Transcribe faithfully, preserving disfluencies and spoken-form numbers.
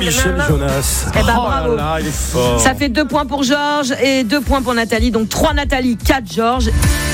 Michel Jonas. Eh ben, Oh bravo. là là, il est fort. Ça fait deux points pour Georges et deux points pour Nathalie. Donc trois Nathalie, quatre Georges.